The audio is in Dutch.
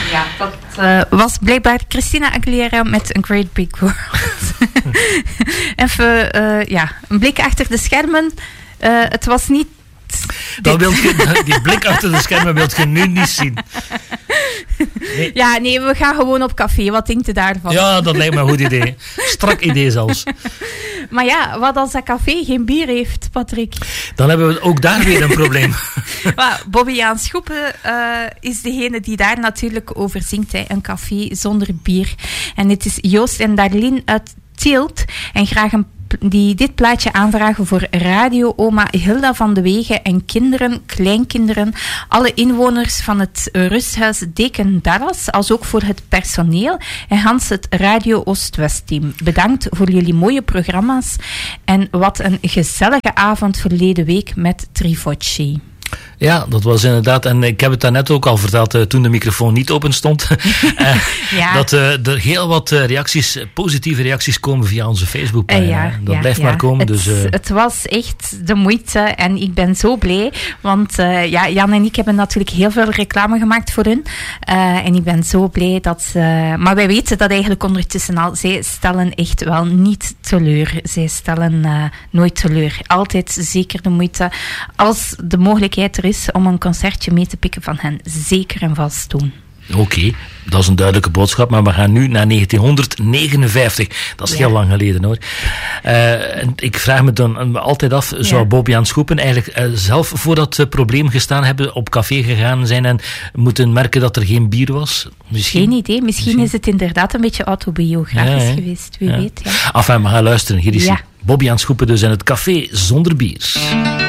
Ja, dat was blijkbaar Christina Aguilera met A Great Big World. Even, een blik achter de schermen. Het was niet... Die blik achter de schermen wilt je nu niet zien. Nee. Ja, nee, we gaan gewoon op café. Wat denkt u daarvan? Ja, dat lijkt me een goed idee. Strak idee zelfs. Maar ja, wat als dat café geen bier heeft, Patrick? Dan hebben we ook daar weer een probleem. Bobbejaan Schoepen is degene die daar natuurlijk over zingt. Hè. Een café zonder bier. En het is Joost en Darlene uit Tielt. En graag die dit plaatje aanvragen voor radio-oma Hilda van de Wegen en kinderen, kleinkinderen, alle inwoners van het rusthuis Deken Darras, als ook voor het personeel en Hans het Radio Oost-West-team. Bedankt voor jullie mooie programma's en wat een gezellige avond verleden week met Trifocci. Ja, dat was inderdaad, en ik heb het daarnet ook al verteld toen de microfoon niet open stond, dat er heel wat positieve reacties komen via onze Facebookpagina. Dat blijft maar komen. Het was echt de moeite en ik ben zo blij, want Jan en ik hebben natuurlijk heel veel reclame gemaakt voor hun en ik ben zo blij dat maar wij weten dat eigenlijk ondertussen al, zij stellen echt wel niet teleur. Zij stellen nooit teleur. Altijd zeker de moeite als de mogelijkheid er is om een concertje mee te pikken van hen. Zeker en vast doen. Oké, dat is een duidelijke boodschap, maar we gaan nu naar 1959. Dat is heel lang geleden, hoor. En ik vraag me dan altijd af, zou Bobbejaan Schoepen eigenlijk zelf voor dat probleem gestaan hebben, op café gegaan zijn en moeten merken dat er geen bier was? Geen idee. Misschien is het inderdaad een beetje autobiografisch geweest. Wie weet, ja. Enfin, we gaan luisteren. Hier is Bobbejaan Schoepen dus in het café zonder bier.